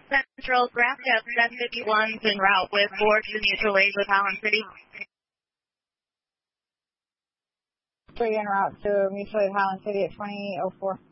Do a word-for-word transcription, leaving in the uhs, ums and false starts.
Central, Grafton, seven fifty-one en route with board to mutual aid with Holland City. Three en route to mutual aid Holland City at twenty oh four.